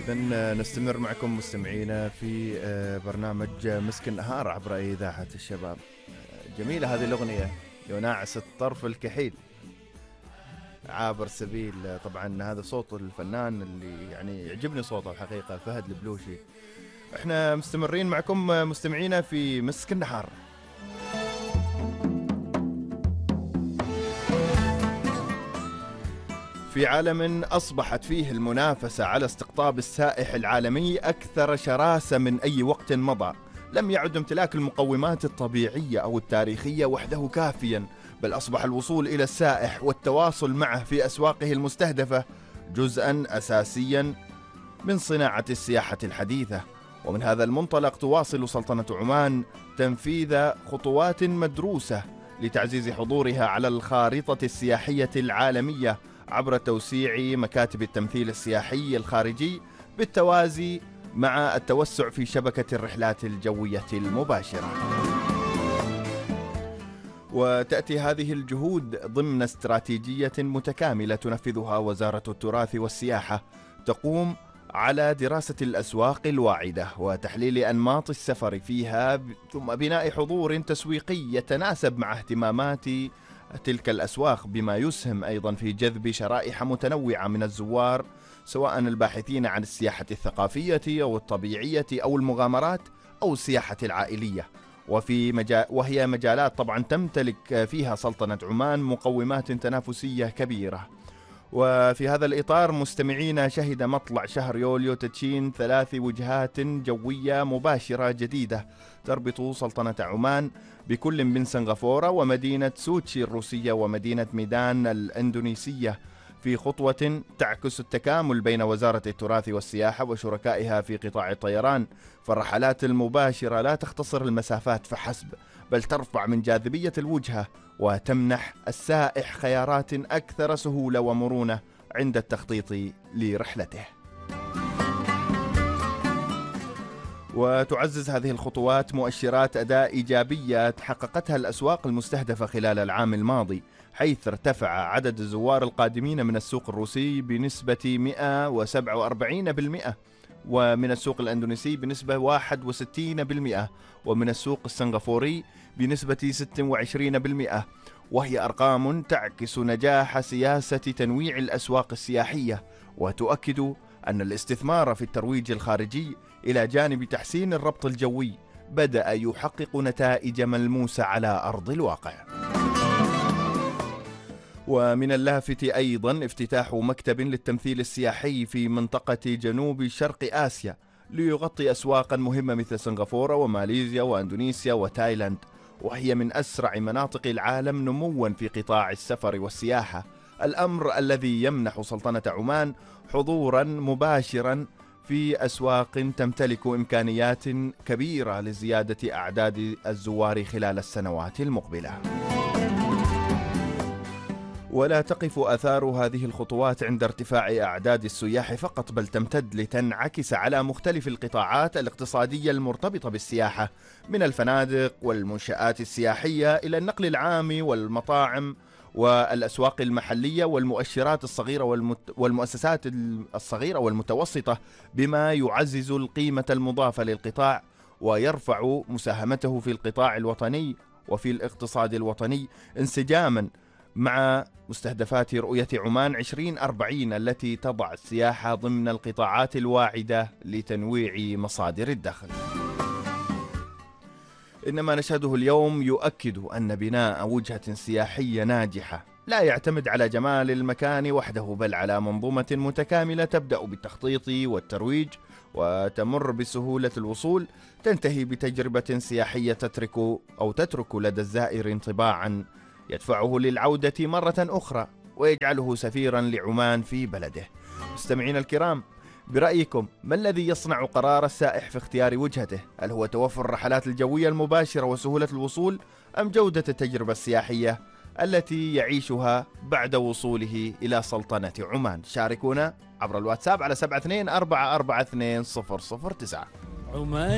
إذن نستمر معكم مستمعينا في برنامج مسك النهار عبر إذاعة الشباب. جميلة هذه الأغنية، يناعس الطرف الكحيل عابر سبيل. طبعا هذا صوت الفنان اللي يعني يعجبني صوته الحقيقة، فهد البلوشي. احنا مستمرين معكم مستمعينا في مسك النهار. في عالم أصبحت فيه المنافسة على استقطاب السائح العالمي أكثر شراسة من أي وقت مضى، لم يعد امتلاك المقومات الطبيعية أو التاريخية وحده كافيا، بل أصبح الوصول إلى السائح والتواصل معه في أسواقه المستهدفة جزءا أساسيا من صناعة السياحة الحديثة. ومن هذا المنطلق تواصل سلطنة عمان تنفيذ خطوات مدروسة لتعزيز حضورها على الخارطة السياحية العالمية عبر توسيع مكاتب التمثيل السياحي الخارجي بالتوازي مع التوسع في شبكة الرحلات الجوية المباشرة. وتأتي هذه الجهود ضمن استراتيجية متكاملة تنفذها وزارة التراث والسياحة، تقوم على دراسة الأسواق الواعدة وتحليل أنماط السفر فيها، ثم بناء حضور تسويقي يتناسب مع اهتمامات تلك الأسواق، بما يسهم أيضا في جذب شرائح متنوعة من الزوار، سواء الباحثين عن السياحة الثقافية أو الطبيعية أو المغامرات أو السياحة العائلية. وهي مجالات طبعا تمتلك فيها سلطنة عمان مقومات تنافسية كبيرة. وفي هذا الإطار مستمعينا، شهد مطلع شهر يوليو تدشين 3 وجهات جوية مباشرة جديدة تربط سلطنة عمان بكل من سنغافورة ومدينة سوتشي الروسية ومدينة ميدان الإندونيسية، في خطوة تعكس التكامل بين وزارة التراث والسياحة وشركائها في قطاع الطيران. فالرحلات المباشرة لا تختصر المسافات فحسب، بل ترفع من جاذبية الوجهة وتمنح السائح خيارات أكثر سهولة ومرونة عند التخطيط لرحلته. وتعزز هذه الخطوات مؤشرات أداء إيجابية تحققتها الأسواق المستهدفة خلال العام الماضي، حيث ارتفع عدد الزوار القادمين من السوق الروسي بنسبة 147%، ومن السوق الأندونيسي بنسبة 61%، ومن السوق السنغافوري بنسبة 26%، وهي أرقام تعكس نجاح سياسة تنويع الأسواق السياحية، وتؤكد أن الاستثمار في الترويج الخارجي إلى جانب تحسين الربط الجوي بدأ يحقق نتائج ملموسة على أرض الواقع. ومن اللافت أيضا افتتاح مكتب للتمثيل السياحي في منطقة جنوب شرق آسيا ليغطي أسواقا مهمة مثل سنغافورة وماليزيا وأندونيسيا وتايلاند، وهي من أسرع مناطق العالم نموا في قطاع السفر والسياحة، الأمر الذي يمنح سلطنة عمان حضورا مباشرا في أسواق تمتلك إمكانيات كبيرة لزيادة أعداد الزوار خلال السنوات المقبلة. ولا تقف آثار هذه الخطوات عند ارتفاع أعداد السياح فقط، بل تمتد لتنعكس على مختلف القطاعات الاقتصادية المرتبطة بالسياحة، من الفنادق والمنشآت السياحية إلى النقل العام والمطاعم والأسواق المحلية والمؤشرات الصغيرة والمؤسسات الصغيرة والمتوسطة، بما يعزز القيمة المضافة للقطاع ويرفع مساهمته في القطاع الوطني وفي الاقتصاد الوطني انسجاما مع مستهدفات رؤية عمان 2040 التي تضع السياحة ضمن القطاعات الواعدة لتنويع مصادر الدخل. إنما نشهده اليوم يؤكد أن بناء وجهة سياحية ناجحة لا يعتمد على جمال المكان وحده، بل على منظومة متكاملة تبدأ بالتخطيط والترويج وتمر بسهولة الوصول، تنتهي بتجربة سياحية تترك لدى الزائر انطباعا يدفعه للعودة مرة أخرى ويجعله سفيرا لعمان في بلده. مستمعينا الكرام، برأيكم ما الذي يصنع قرار السائح في اختيار وجهته؟ هل هو توفر الرحلات الجوية المباشرة وسهولة الوصول، أم جودة التجربة السياحية التي يعيشها بعد وصوله إلى سلطنة عمان؟ شاركونا عبر الواتساب على 72442009.